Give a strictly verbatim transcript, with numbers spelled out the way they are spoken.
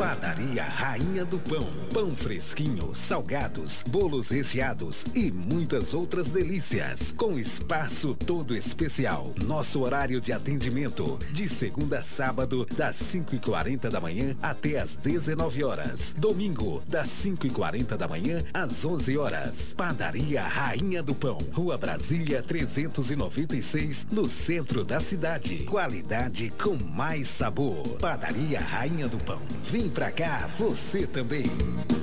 Padaria Rainha do Pão. Pão fresquinho, salgados, bolos recheados e muitas outras delícias. Com espaço todo especial. Nosso horário de atendimento, de segunda a sábado, das cinco e quarenta da manhã até as dezenove horas. Domingo, das cinco e quarenta da manhã às onze horas. Padaria Rainha do Pão. Rua Brasília trezentos e noventa e seis, no centro da cidade. Qualidade com mais sabor. Padaria Rainha do Pão. Vem pra cá, você também.